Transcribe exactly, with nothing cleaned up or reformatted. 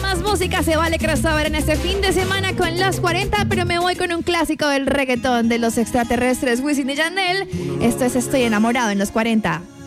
más música, se vale crossover en este fin de semana con los cuarenta, pero me voy con un clásico del reggaetón de los extraterrestres, Wisin y Yandel. Esto es Estoy enamorado en los cuarenta.